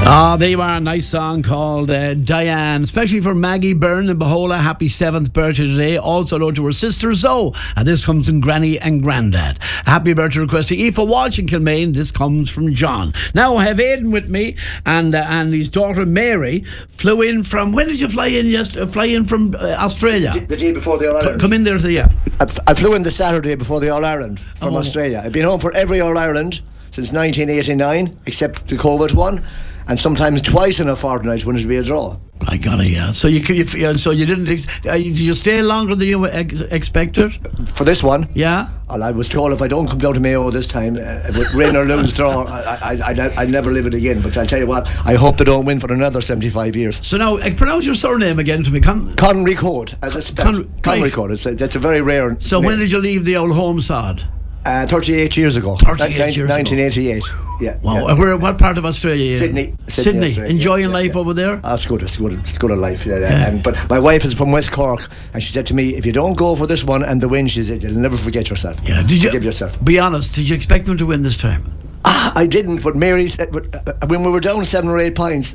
There you are, a nice song called Diane, especially for Maggie Byrne in Bahola. Happy 7th birthday today. Also hello to her sister Zoe, and this comes from Granny and Grandad. Happy birthday request to Aoife Walsh in Kilmaine. This comes from John. Now I have Aidan with me, and his daughter Mary flew in from, when did you fly in from Australia? The day before the All-Ireland. Come in there to the I flew in the Saturday before the All-Ireland from Australia. I've been home for every All-Ireland since 1989, except the COVID one, and sometimes twice in a fortnight when it'd be a draw. I got it, yeah. So you didn't. Did you stay longer than you expected? For this one? Yeah. Well, I was told if I don't come down to Mayo this time, with rain or lose draw, I'd never live it again. But I'll tell you what, I hope they don't win for another 75 years. So now, pronounce your surname again to me. Conry Code. Conry Code. It's a very rare. So name. When did you leave the old home sod? 38 years ago. 38 years 1988. Ago. Yeah. Wow. Yeah. What part of Australia? Are you? Sydney. Australia. Enjoying life over there? It's good. It's good in life. Yeah. But my wife is from West Cork, and she said to me, "If you don't go for this one and the win," she said, "you'll never forget yourself." Yeah. Forgive yourself. Be honest. Did you expect them to win this time? I didn't. But Mary said, when we were down 7 or 8 points,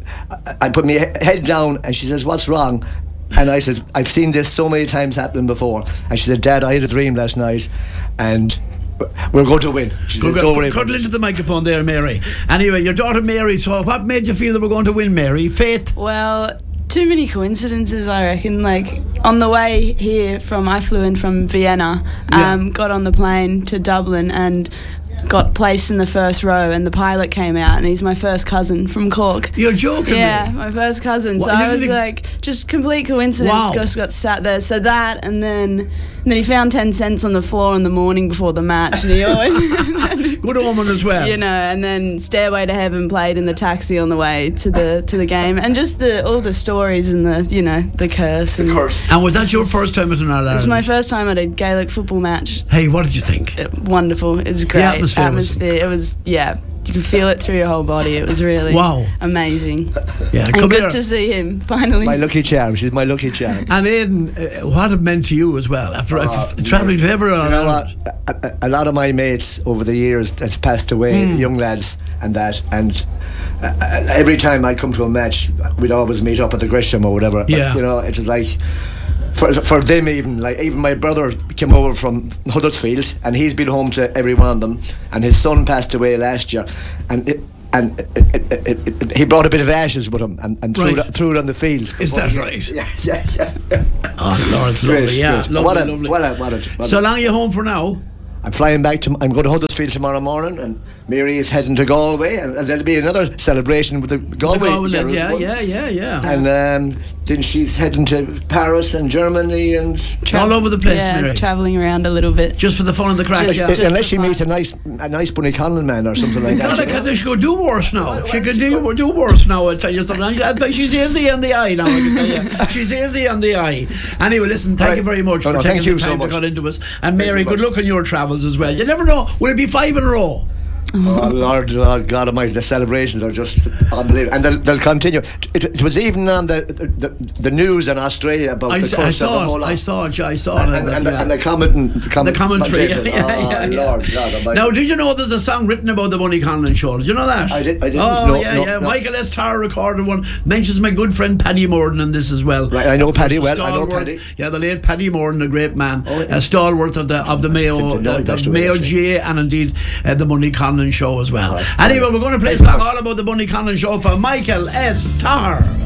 I put my head down, and she says, "What's wrong?" And I said, "I've seen this so many times happen before." And she said, "Dad, I had a dream last night, and we're going to win." She said, "Don't worry." Cuddle into the microphone there, Mary. Anyway, your daughter Mary, so what made you feel that we're going to win, Mary? Faith? Well, too many coincidences, I reckon. Like, on the way here I flew in from Vienna, got on the plane to Dublin and got placed in the first row, and the pilot came out, and he's my first cousin from Cork. You're joking? Yeah, my first cousin. So I was like, just complete coincidence. Wow. Just got sat there. So that, and then he found 10 cents on the floor in the morning before the match, and he always good woman as well. You know, and then Stairway to Heaven played in the taxi on the way to the game, and just all the stories and the curse. And was that your first time at an All-Ireland? It was my first time at a Gaelic football match. Hey, what did you think? Wonderful. It was great. The atmosphere. It was, you could feel it through your whole body. It was really amazing. Yeah, and good to see him finally. My lucky charm. She's my lucky charm. And Aidan, what it meant to you as well after travelling to everywhere. You know what? A lot of my mates over the years that's passed away, young lads, and every time I come to a match, we'd always meet up at the Gresham or whatever. Yeah. But, it was like, for them even my brother came over from Huddersfield, and he's been home to every one of them, and his son passed away last year, and he brought a bit of ashes with him and threw it on the field. Is that right? Yeah. Oh Lord, it's lovely. Yeah, lovely. What So long are you home for now? I'm flying back I'm going to Huddersfield tomorrow morning, and Mary is heading to Galway, and there'll be another celebration with the Galway. Yeah. And then she's heading to Paris and Germany and all over the place. Mary, travelling around a little bit, just for the fun and the crack. Unless she meets a nice Bunnyconlon man or something like that. She could do worse now. She could do worse now. I'll tell you something. She's easy on the eye now. I can tell you. She's easy on the eye. Anyway, listen. Thank you very much for taking the time to cut into us. And Mary, good luck on your travels as well. You never know. Will it be 5 in a row? Oh Lord God Almighty! The celebrations are just unbelievable, and they'll continue. It was even on the news in Australia about the course of the whole lot. I saw it. And the commentary. Lord God Almighty. Now, did you know there's a song written about the Bunnyconlon show? Did you know that? I didn't. No. Michael S. Tarr recorded one. Mentions my good friend Paddy Morden in this as well. Right, I know Paddy well. I know Paddy. Yeah, the late Paddy Morden, a great man, a stalwart of the Mayo GA, and indeed the Bunnyconlon show as well. Anyway, we're going to play a song all about the Bunnyconlon show for Michael S. Tarr.